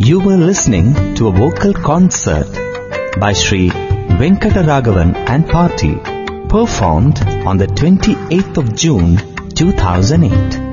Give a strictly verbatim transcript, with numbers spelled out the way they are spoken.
You were listening to a vocal concert by Sri Venkataragavan and Party, performed on the twenty-eighth of June two thousand eight.